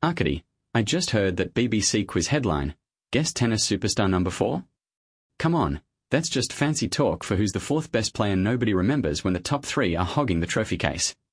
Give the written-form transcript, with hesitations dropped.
Arkady, I just heard that BBC quiz headline, Guess tennis superstar number 4? Come on, that's just fancy talk for who's the fourth best player nobody remembers when the top 3 are hogging the trophy case.